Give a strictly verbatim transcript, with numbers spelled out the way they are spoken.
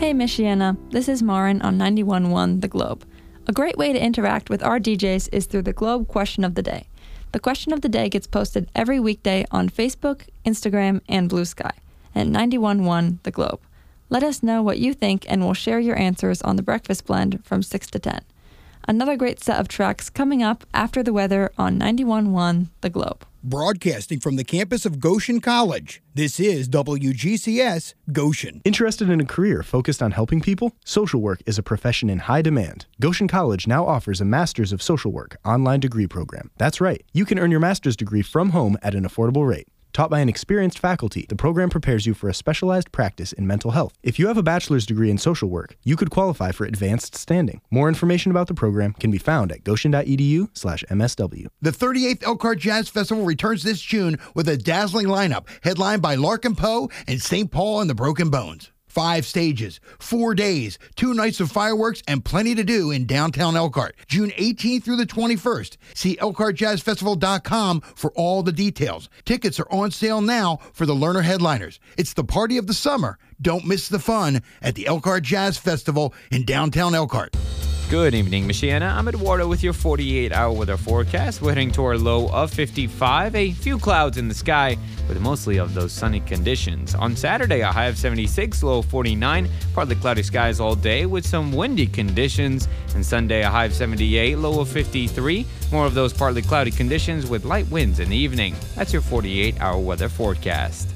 Hey Michiana, this is Marin on ninety-one point one The Globe. A great way to interact with our D Js is through the Globe Question of the Day. The Question of the Day gets posted every weekday on Facebook, Instagram, and Blue Sky at ninety-one point one The Globe. Let us know what you think and we'll share your answers on the Breakfast Blend from six to ten. Another great set of tracks coming up after the weather on ninety-one point one The Globe. Broadcasting from the campus of Goshen College, this is W G C S Goshen. Interested in a career focused on helping people? Social work is a profession in high demand. Goshen College now offers a Master's of Social Work online degree program. That's right, you can earn your master's degree from home at an affordable rate. Taught by an experienced faculty, the program prepares you for a specialized practice in mental health. If you have a bachelor's degree in social work, you could qualify for advanced standing. More information about the program can be found at goshen.edu slash MSW. The thirty-eighth Elkhart Jazz Festival returns this June with a dazzling lineup headlined by Larkin Poe and Saint Paul and the Broken Bones. Five stages, four days, two nights of fireworks, and plenty to do in downtown Elkhart. June eighteenth through the twenty-first. See elkhart jazz festival dot com for all the details. Tickets are on sale now for the Lerner headliners. It's the party of the summer. Don't miss the fun at the Elkhart Jazz Festival in downtown Elkhart. Good evening, Michiana. I'm Eduardo with your forty-eight hour weather forecast. We're heading toward a low of fifty-five. A few clouds in the sky, with mostly of those sunny conditions. On Saturday, a high of seventy-six, low of forty-nine. Partly cloudy skies all day with some windy conditions. And Sunday, a high of seventy-eight, low of fifty-three. More of those partly cloudy conditions with light winds in the evening. That's your forty-eight hour weather forecast.